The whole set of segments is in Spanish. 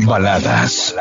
Baladas.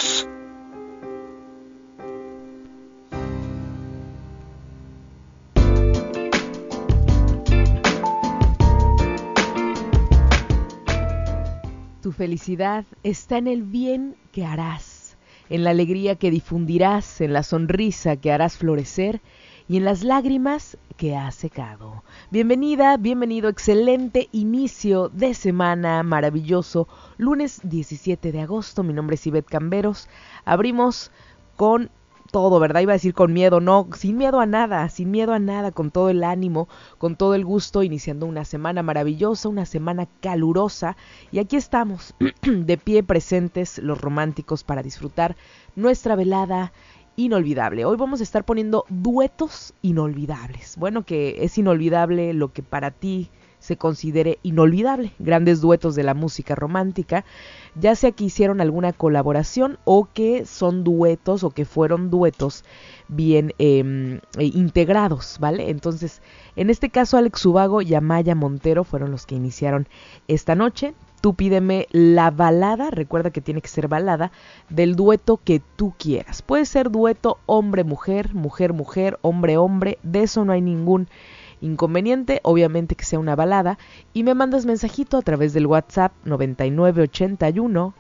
Tu felicidad está en el bien que harás, en la alegría que difundirás, en la sonrisa que harás florecer y en las lágrimas que has secado. Bienvenida, bienvenido, excelente inicio de semana, maravilloso, lunes 17 de agosto, mi nombre es Ivette Camberos, abrimos con todo, ¿verdad? Iba a decir con miedo, no, sin miedo a nada, con todo el ánimo, con todo el gusto, iniciando una semana maravillosa, una semana calurosa, y aquí estamos, de pie presentes, los románticos, para disfrutar nuestra velada inolvidable. Hoy vamos a estar poniendo duetos inolvidables. Bueno, que es inolvidable lo que para ti se considere inolvidable. Grandes duetos de la música romántica, ya sea que hicieron alguna colaboración o que son duetos o que fueron duetos bien integrados, ¿vale? Entonces, en este caso Alex Ubago y Amaya Montero fueron los que iniciaron esta noche. Tú pídeme la balada, recuerda que tiene que ser balada, del dueto que tú quieras. Puede ser dueto hombre-mujer, mujer-mujer, hombre-hombre, de eso no hay ningún inconveniente, obviamente que sea una balada, y me mandas mensajito a través del WhatsApp 9981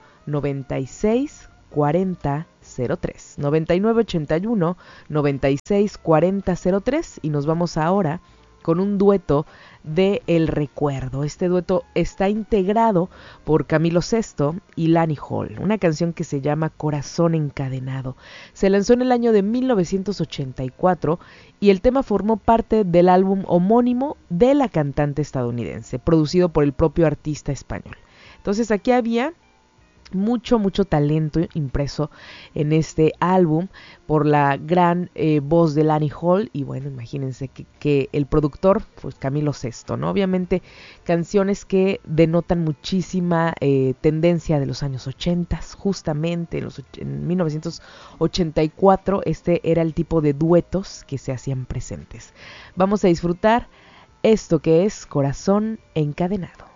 96 40 03 9981 96 40 03 y nos vamos ahora con un dueto de El Recuerdo. Este dueto está integrado por Camilo Sesto y Lani Hall, una canción que se llama Corazón Encadenado. Se lanzó en el año de 1984 y el tema formó parte del álbum homónimo de la cantante estadounidense, producido por el propio artista español. Entonces aquí había mucho talento impreso en este álbum por la gran voz de Lani Hall y bueno, imagínense que el productor pues Camilo Sesto, ¿no? Obviamente canciones que denotan muchísima tendencia de los años 80, justamente en 1984 este era el tipo de duetos que se hacían presentes. Vamos a disfrutar esto que es Corazón Encadenado.